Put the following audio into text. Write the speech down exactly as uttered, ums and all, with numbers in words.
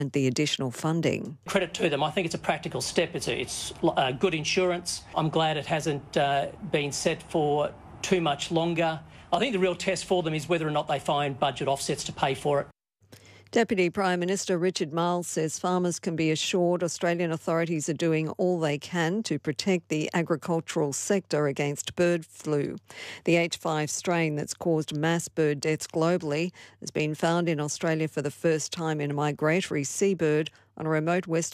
the additional funding. Credit to them. I think it's a practical step. It's, a, it's uh, good insurance. I'm glad it hasn't uh, been set for too much longer. I think the real test for them is whether or not they find budget offsets to pay for it. Deputy Prime Minister Richard Marles says farmers can be assured Australian authorities are doing all they can to protect the agricultural sector against bird flu. The H five strain that's caused mass bird deaths globally has been found in Australia for the first time in a migratory seabird on a remote western